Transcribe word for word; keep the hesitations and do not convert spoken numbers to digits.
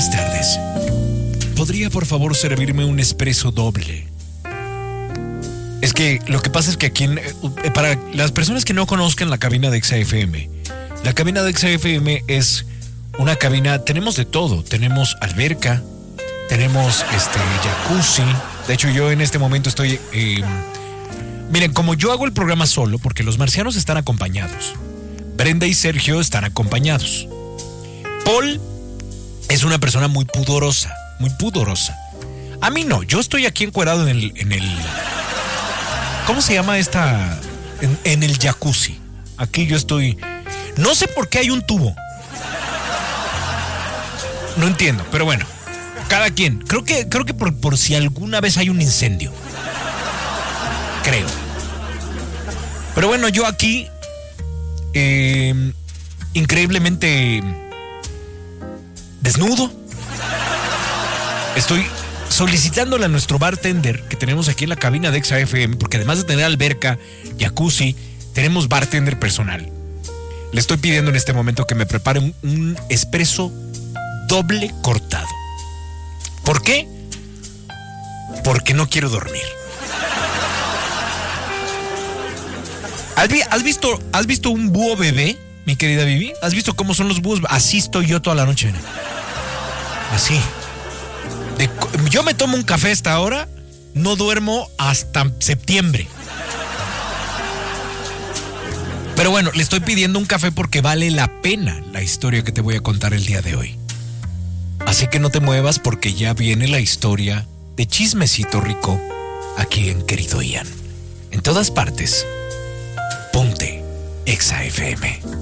Buenas tardes. ¿Podría por favor servirme un espresso doble? Es que lo que pasa es que aquí, en, para las personas que no conozcan la cabina de Exa F M, la cabina de Exa F M es una cabina, tenemos de todo, tenemos alberca, tenemos este jacuzzi. De hecho, yo en este momento estoy... Eh, miren, como yo hago el programa solo, porque los marcianos están acompañados, Brenda y Sergio están acompañados. Paul es una persona muy pudorosa, muy pudorosa. A mí no, yo estoy aquí encuerado en el... En el ¿cómo se llama esta? En, en el jacuzzi. Aquí yo estoy... No sé por qué hay un tubo. No entiendo, pero bueno, cada quien. Creo que, creo que por, por si alguna vez hay un incendio. Creo. Pero bueno, yo aquí... Eh, increíblemente... desnudo. Estoy solicitándole a nuestro bartender que tenemos aquí en la cabina de Exa F M, porque además de tener alberca, jacuzzi, tenemos bartender personal. Le estoy pidiendo en este momento que me prepare un, un espresso doble cortado. ¿Por qué? Porque no quiero dormir. ¿Has, vi, has, visto, ¿Has visto un búho bebé, mi querida Vivi? ¿Has visto cómo son los búhos? Así estoy yo toda la noche. Así. De, yo me tomo un café a esta hora, no duermo hasta septiembre. Pero bueno, le estoy pidiendo un café porque vale la pena la historia que te voy a contar el día de hoy. Así que no te muevas porque ya viene la historia de Chismecito Rico aquí en Querido Ian. En todas partes, ponte Exa F M.